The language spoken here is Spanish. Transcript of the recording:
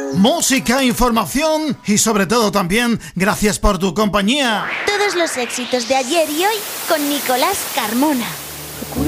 Música, información y sobre todo también gracias por tu compañía. Todos los éxitos de ayer y hoy con Nicolás Carmona.